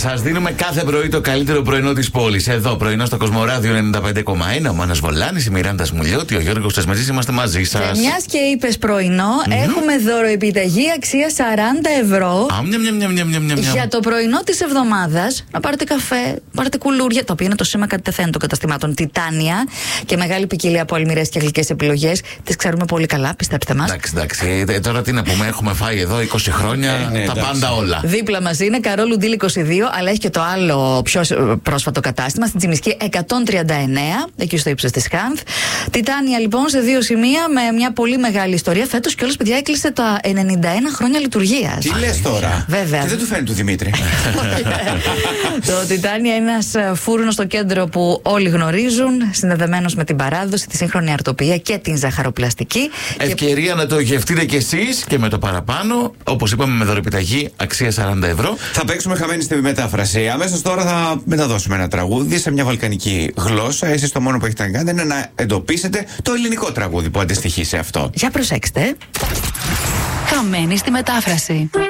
Σας δίνουμε κάθε πρωί το καλύτερο πρωινό της πόλης. Εδώ πρωινό στο Κοσμοράδιο 95,1. Ο Μάνος Βολάνης, η Μιράντα Σμουλιώτη, ο Γιώργος Θεσμετζής, είμαστε μαζί σας. Μιας και είπες πρωινό, έχουμε δωροεπιταγή αξία 40 ευρώ. Για το πρωινό της εβδομάδας. Να πάρετε καφέ, πάρετε κουλούρια, το οποίο είναι το σήμα κατευθέν των καταστημάτων Τιτάνια και μεγάλη ποικιλία από αλμυρές και γλυκές επιλογές. Τις ξέρουμε πολύ καλά, πιστέψτε μας. Εντάξει. Τώρα τι να πούμε, έχουμε φάει εδώ 20 χρόνια τα πάντα όλα. Δίπλα μας είναι Καρόλου Ντίλ 22, αλλά έχει και το άλλο πιο πρόσφατο κατάστημα στην Τσιμισκή 139, εκεί στο ύψος της Χάνθ. Τιτάνια λοιπόν σε 2 σημεία με μια πολύ μεγάλη ιστορία. Φέτος κιόλας, παιδιά, έκλεισε τα 91 χρόνια λειτουργίας. Τι λες τώρα? Βέβαια. Και δεν του φαίνεται του Δημήτρη. Το Τιτάνια είναι ένας φούρνος στο κέντρο που όλοι γνωρίζουν, συνδεδεμένος με την παράδοση, τη σύγχρονη αρτοπία και την ζαχαροπλαστική. Ευκαιρία να το γευτείτε κι εσείς και με το παραπάνω. Όπως είπαμε, με δωρεπιταγή αξία 40 ευρώ. Θα παίξουμε χαμένη στη μετάφραση. Αμέσως τώρα θα μεταδώσουμε ένα τραγούδι σε μια βαλκανική γλώσσα. Εσείς το μόνο που έχετε να κάνετε είναι να εντοπίσετε το ελληνικό τραγούδι που αντιστοιχεί σε αυτό. Για προσέξτε. Χαμένη στη μετάφραση.